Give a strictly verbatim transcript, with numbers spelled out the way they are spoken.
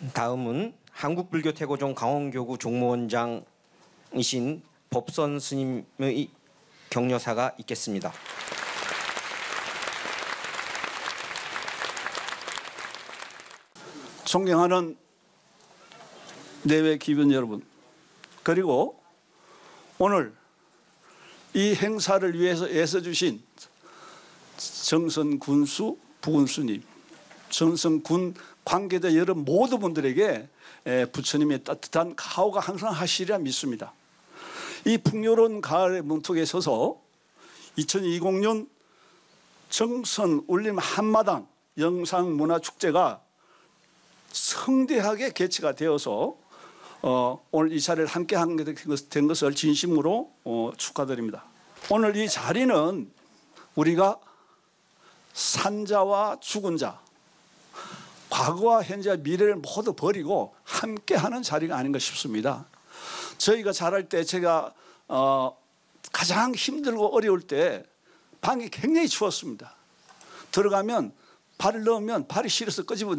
다음은 한국불교태고종 강원교구 종무원장이신 법선 스님의 격려사가 있겠습니다. 존경하는 내외 기변 여러분, 그리고 오늘 이 행사를 위해서 애써주신 정선군수 부군수님, 정선군 관계자 여러분 모두 분들에게 부처님의 따뜻한 가호가 항상 하시리라 믿습니다. 이 풍요로운 가을의 문턱에 서서 이천이십 년 정선 울림 한마당 영상문화축제가 성대하게 개최가 되어서 어, 오늘 이 자리를 함께 하게 된 것을 진심으로 어, 축하드립니다. 오늘 이 자리는 우리가 산자와 죽은 자, 과거와 현재와 미래를 모두 버리고 함께하는 자리가 아닌가 싶습니다. 저희가 자랄 때 제가 어, 가장 힘들고 어려울 때 방이 굉장히 추웠습니다. 들어가면 발을 넣으면 발이 시려서 끄집어